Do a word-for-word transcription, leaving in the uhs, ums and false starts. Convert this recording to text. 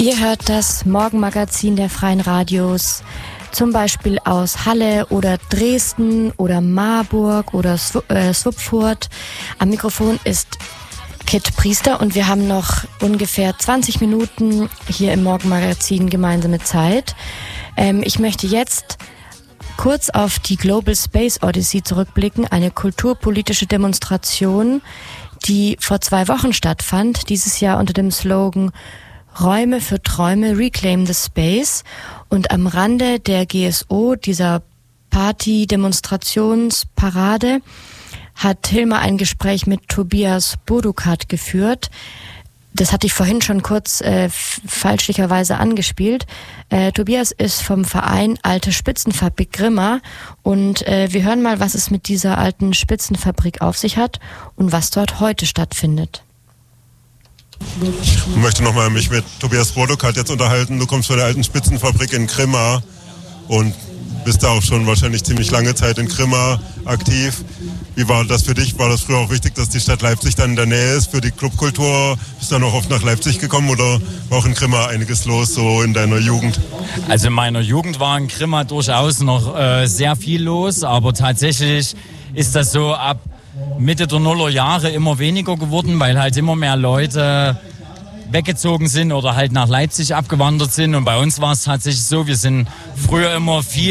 Ihr hört das Morgenmagazin der Freien Radios, zum Beispiel aus Halle oder Dresden oder Marburg oder Schweinfurt. Am Mikrofon ist Kit Priester und wir haben noch ungefähr zwanzig Minuten hier im Morgenmagazin gemeinsame Zeit. Ähm, ich möchte jetzt kurz auf die Global Space Odyssey zurückblicken, eine kulturpolitische Demonstration, die vor zwei Wochen stattfand, dieses Jahr unter dem Slogan Räume für Träume, Reclaim the Space. Und am Rande der G S O, dieser Party-Demonstrationsparade, hat Hilma ein Gespräch mit Tobias Bodukat geführt. Das hatte ich vorhin schon kurz äh, fälschlicherweise angespielt. Äh, Tobias ist vom Verein Alte Spitzenfabrik Grimma und äh, wir hören mal, was es mit dieser alten Spitzenfabrik auf sich hat und was dort heute stattfindet. Ich möchte nochmal mich mit Tobias Bodukat jetzt unterhalten. Du kommst von der alten Spitzenfabrik in Grimma und bist da auch schon wahrscheinlich ziemlich lange Zeit in Grimma aktiv. Wie war das für dich? War das früher auch wichtig, dass die Stadt Leipzig dann in der Nähe ist für die Clubkultur? Bist du dann auch oft nach Leipzig gekommen oder war auch in Grimma einiges los so in deiner Jugend? Also in meiner Jugend war in Grimma durchaus noch äh, sehr viel los, aber tatsächlich ist das so ab Mitte der Nullerjahre immer weniger geworden, weil halt immer mehr Leute weggezogen sind oder halt nach Leipzig abgewandert sind. Und bei uns war es tatsächlich so, wir sind früher immer viel